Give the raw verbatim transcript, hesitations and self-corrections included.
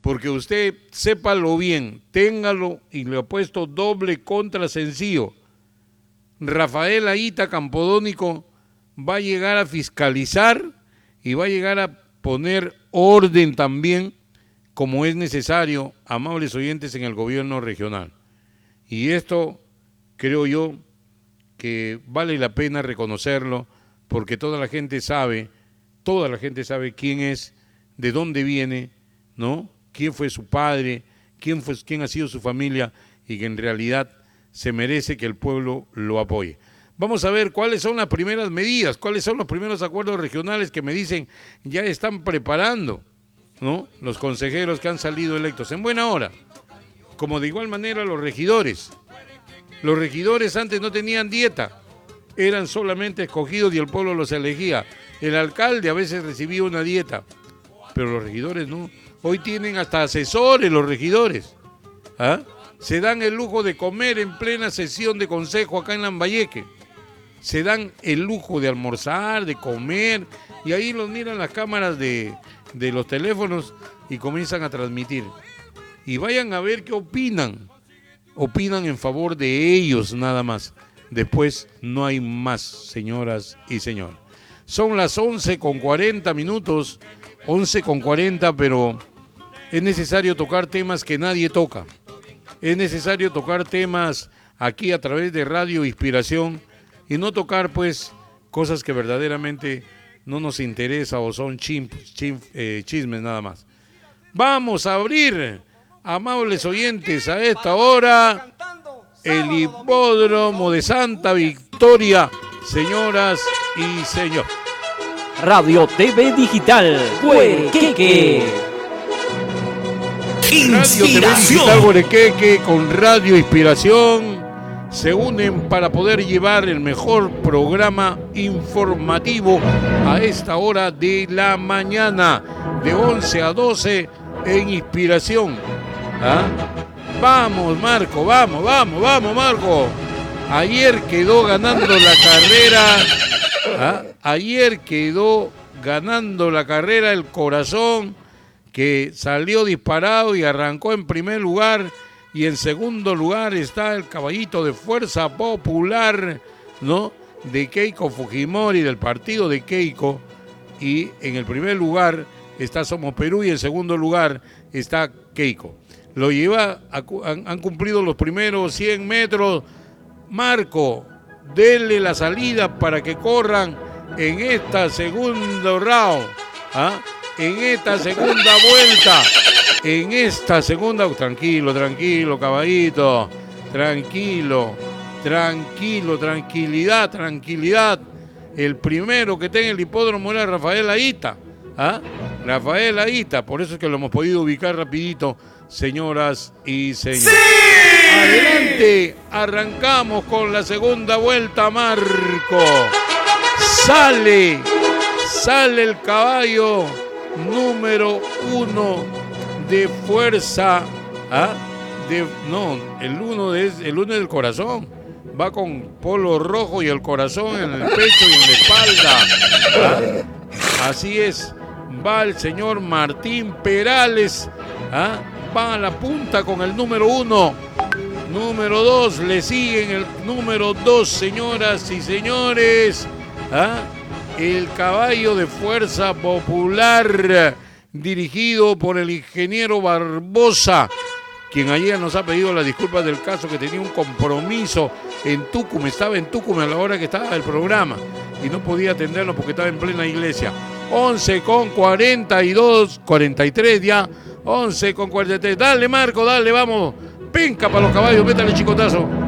porque usted sépalo bien, téngalo y le ha puesto doble contra sencillo. Rafael Aita Campodónico va a llegar a fiscalizar y va a llegar a poner orden también, como es necesario, amables oyentes, en el gobierno regional. Y esto creo yo que vale la pena reconocerlo, porque toda la gente sabe, toda la gente sabe quién es, de dónde viene, ¿no? Quién fue su padre, quién fue, quién ha sido su familia, y que en realidad se merece que el pueblo lo apoye. Vamos a ver cuáles son las primeras medidas, cuáles son los primeros acuerdos regionales que me dicen ya están preparando, ¿no? Los consejeros que han salido electos en buena hora, como de igual manera los regidores. Los regidores antes no tenían dieta, eran solamente escogidos y el pueblo los elegía. El alcalde a veces recibía una dieta, pero los regidores no. Hoy tienen hasta asesores los regidores, ¿ah? Se dan el lujo de comer en plena sesión de consejo acá en Lambayeque. Se dan el lujo de almorzar, de comer, y ahí los miran las cámaras de, de los teléfonos y comienzan a transmitir. Y vayan a ver qué opinan. Opinan en favor de ellos nada más. Después no hay más, señoras y señores. Son las once con cuarenta minutos, once con cuarenta, pero es necesario tocar temas que nadie toca. Es necesario tocar temas aquí a través de Radio Inspiración y no tocar pues cosas que verdaderamente no nos interesa o son chim, chim, eh, chismes nada más. Vamos a abrir, amables oyentes, a esta hora el hipódromo de Santa Victoria, señoras y señores. Radio T V Digital Huerequeque. Radio T V Digital Huerequeque con Radio Inspiración se unen para poder llevar el mejor programa informativo a esta hora de la mañana, de once a doce en Inspiración. ¿Ah? Vamos, Marco, vamos, vamos, vamos, Marco. Ayer quedó ganando la carrera, ¿ah? Ayer quedó ganando la carrera el Corazón, que salió disparado y arrancó en primer lugar, y en segundo lugar está el caballito de Fuerza Popular, ¿no? De Keiko Fujimori, del partido de Keiko, y en el primer lugar está Somos Perú y en segundo lugar está Keiko. Lo lleva, a, han, han cumplido los primeros cien metros. Marco, denle la salida para que corran en esta segundo round, ¿ah? En esta segunda vuelta, en esta segunda, tranquilo, tranquilo, caballito, tranquilo, tranquilo, tranquilidad, tranquilidad. El primero que está en el hipódromo era Rafael Aita, ¿ah? Rafael Aita, por eso es que lo hemos podido ubicar rapidito, señoras y señores. ¡Sí! Adelante, arrancamos con la segunda vuelta, Marco. Sale, sale el caballo número uno de Fuerza, ¿ah? De, no, el uno es el uno del Corazón. Va con polo rojo y el corazón en el pecho y en la espalda, ¿ah? Así es, va el señor Martín Perales, ¿ah? Va a la punta con el número uno. Número dos, le siguen el número dos, señoras y señores, ¿ah? El caballo de Fuerza Popular, dirigido por el ingeniero Barbosa, quien ayer nos ha pedido las disculpas del caso, que tenía un compromiso en Tucumán, estaba en Tucumán a la hora que estaba el programa y no podía atenderlo porque estaba en plena iglesia. once con cuarenta y dos, cuarenta y tres ya, once con cuarenta y tres. Dale, Marco, dale, vamos. Penca para los caballos, métale chicotazo.